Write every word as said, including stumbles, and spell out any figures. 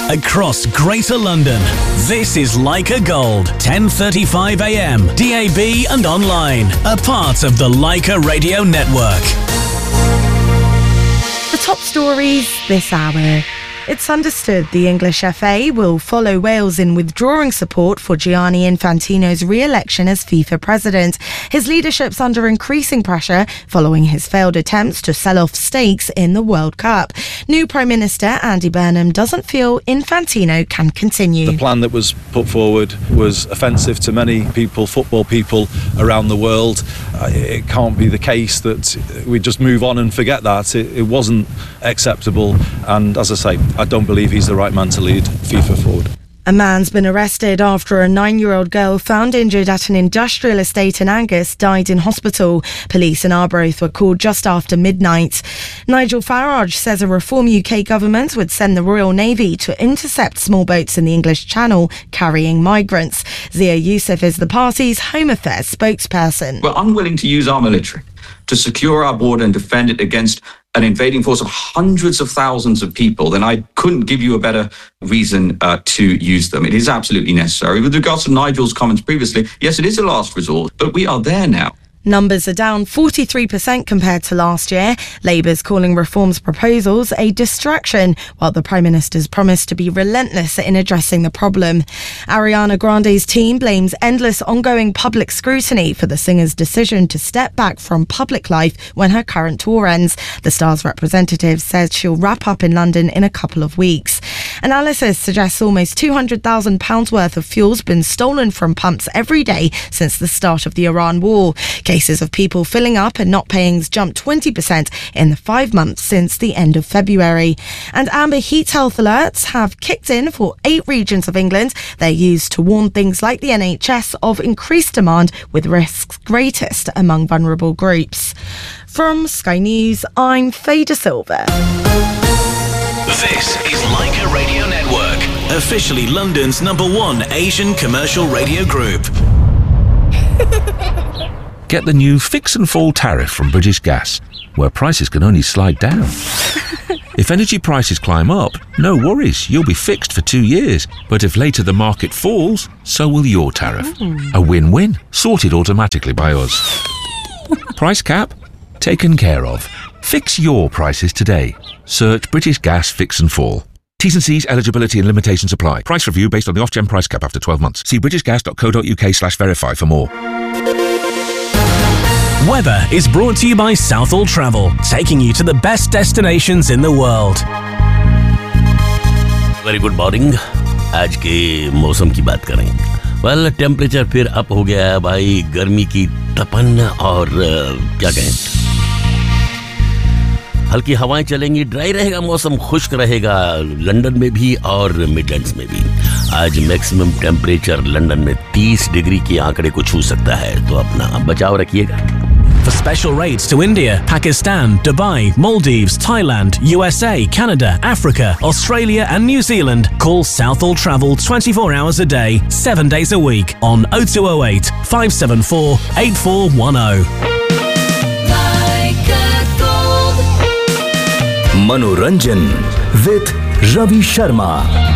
across Greater London. This is Leica Gold, ten thirty-five a m, D A B and online, a part of the Leica Radio Network. The top stories this hour. It's understood the English F A will follow Wales in withdrawing support for Gianni Infantino's re-election as FIFA president. His leadership's under increasing pressure following his failed attempts to sell off stakes in the World Cup. New Prime Minister Andy Burnham doesn't feel Infantino can continue. The plan that was put forward was offensive to many people, football people around the world. Uh, it can't be the case that we just move on and forget that. It, it wasn't acceptable, and as I say, I don't believe he's the right man to lead FIFA forward. A man's been arrested after a nine-year-old girl found injured at an industrial estate in Angus died in hospital. Police in Arbroath were called just after midnight. Nigel Farage says a Reform U K government would send the Royal Navy to intercept small boats in the English Channel carrying migrants. Zia Youssef is the party's Home Affairs spokesperson. We're unwilling to use our military to secure our border and defend it against an invading force of hundreds of thousands of people, then I couldn't give you a better reason uh, to use them. It is absolutely necessary. With regards to Nigel's comments previously, yes, it is a last resort, but we are there now. Numbers are down forty-three percent compared to last year. Labour's calling Reform's proposals a distraction, while the Prime Minister's promised to be relentless in addressing the problem. Ariana Grande's team blames endless ongoing public scrutiny for the singer's decision to step back from public life when her current tour ends. The star's representative says she'll wrap up in London in a couple of weeks. Analysis suggests almost two hundred thousand pounds worth of fuel's been stolen from pumps every day since the start of the Iran war. Cases of people filling up and not paying's jumped twenty percent in the five months since the end of February. And amber heat health alerts have kicked in for eight regions of England. They're used to warn things like the N H S of increased demand, with risks greatest among vulnerable groups. From Sky News, I'm Faye De Silva. This is Leica Radio Network, officially London's number one Asian commercial radio group. Get the new Fix and Fall tariff from British Gas, where prices can only slide down. If energy prices climb up, no worries, you'll be fixed for two years. But if later the market falls, so will your tariff. Mm. A win-win, sorted automatically by us. Price cap? Taken care of. Fix your prices today. Search British Gas Fix and Fall. T's and C's, eligibility and limitations apply. Price review based on the Ofgem price cap after twelve months. See britishgas.co.uk slash verify for more. Weather is brought to you by Southall Travel, taking you to the best destinations in the world. Very good morning. आज के मौसम की बात करें. Well, temperature फिर up हो गया है भाई. गर्मी की तपन और क्या कहें, हल्की हवाएं चलेंगी. ड्राई रहेगा मौसम, खुश्क रहेगा लंदन में भी और मिडलैंड्स में भी. आज मैक्सिमम टेम्परेचर लंदन में तीस डिग्री के आंकड़े को छू सकता है, तो अपना बचाव रखिएगा. For special rates to India, Pakistan, Dubai, Maldives, Thailand, U S A, Canada, Africa, Australia and New Zealand, call Southall Travel twenty-four hours a day, seven days a week on oh two oh eight, five seven four, eight four one oh. Manoranjan with Ravi Sharma.